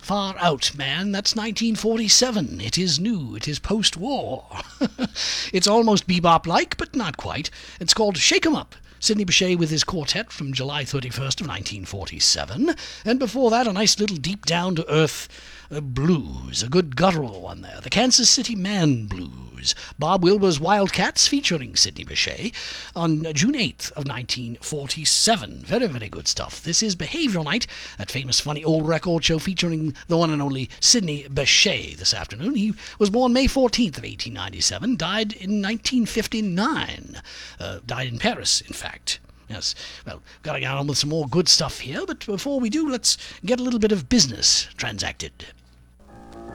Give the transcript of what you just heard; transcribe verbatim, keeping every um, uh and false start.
Far out, man. That's nineteen forty-seven. It is new. It is post-war. It's almost bebop-like, but not quite. It's called Shake 'em Up. Sidney Bechet with his quartet from July thirty-first of nineteen forty-seven. And before that, a nice little deep-down-to-earth uh, blues. A good guttural one there. The Kansas City Man Blues. Bob Wilbur's Wildcats featuring Sidney Bechet on June eighth of nineteen forty-seven. Very, very good stuff. This is Behavioral Night, that famous funny old record show featuring the one and only Sidney Bechet this afternoon. He was born May fourteenth of eighteen ninety-seven, died in nineteen fifty-nine. Uh, died in Paris, in fact. Yes, well, got to get on with some more good stuff here, but before we do, let's get a little bit of business transacted.